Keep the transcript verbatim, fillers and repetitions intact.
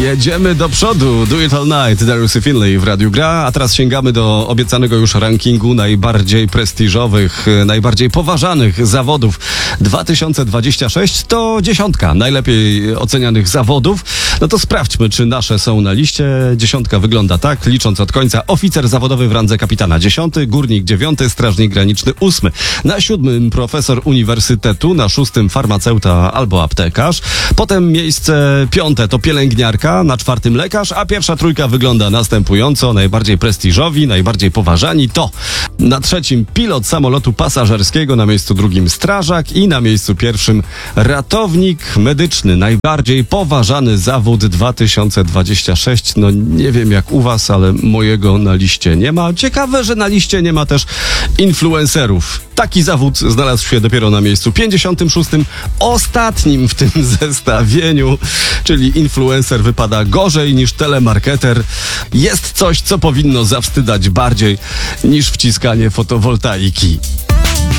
Jedziemy do przodu. Do it all night. Darius Finlay w Radiu Gra. A teraz sięgamy do obiecanego już rankingu najbardziej prestiżowych, najbardziej poważanych zawodów. dwa tysiące dwudziesty szósty to dziesiątka najlepiej ocenianych zawodów. No to sprawdźmy, czy nasze są na liście. Dziesiątka wygląda tak, licząc od końca. Oficer zawodowy w randze kapitana dziesiąty, górnik dziewiąty, strażnik graniczny ósmy. Na siódmym profesor uniwersytetu, na szóstym farmaceuta albo aptekarz. Potem miejsce piąte to pielęgniarka, na czwartym lekarz, a pierwsza trójka wygląda następująco. Najbardziej prestiżowi, najbardziej poważani to na trzecim pilot samolotu pasażerskiego, na miejscu drugim strażak i na miejscu pierwszym ratownik medyczny. Najbardziej poważany zawód dwa tysiące dwudziesty szósty. No nie wiem jak u was, ale mojego na liście nie ma. Ciekawe, że na liście nie ma też influencerów. Taki zawód znalazł się dopiero na miejscu pięćdziesiątym szóstym, ostatnim w tym zestawieniu, czyli influencer wypada gorzej niż telemarketer. Jest coś, co powinno zawstydzać bardziej niż wciskanie fotowoltaiki.